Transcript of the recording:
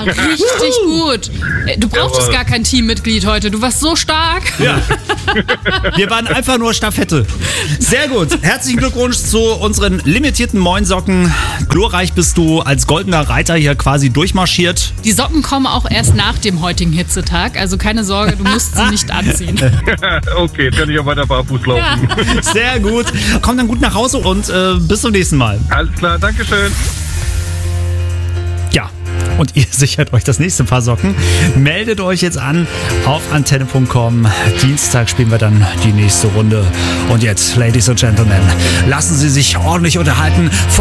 Richtig gut. Du brauchtest gar kein Teammitglied heute. Du warst so stark. Ja. Wir waren einfach nur Staffette. Sehr gut. Herzlichen Glückwunsch zu unseren limitierten Moinsocken. Glorreich bist du als goldener Reiter hier quasi durchmarschiert. Die Socken kommen auch erst nach dem heutigen Hitzetag. Also keine Sorge, du musst sie nicht anziehen. Okay, jetzt kann ich auch weiter barfuß laufen. Ja. Sehr gut. Komm dann gut nach Hause und bis zum nächsten Mal. Alles klar, Dankeschön. Ja, und ihr sichert euch das nächste Paar Socken. Meldet euch jetzt an auf antenne.com. Dienstag spielen wir dann die nächste Runde. Und jetzt, Ladies and Gentlemen, lassen Sie sich ordentlich unterhalten.